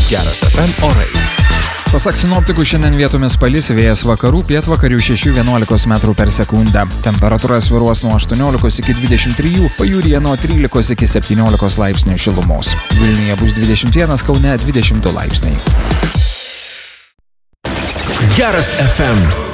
Geras FM orai. Pasak sinoptikų, šiandien vietomis palis, vėjas vakarų, pietvakarių 6–11 metrų per sekundę. Temperatūra svyruos nuo 18 iki 23, pajūryje nuo 13 iki 17 laipsnių šilumos. Vilniuje bus 21, Kaune 22 laipsniai. Geras FM.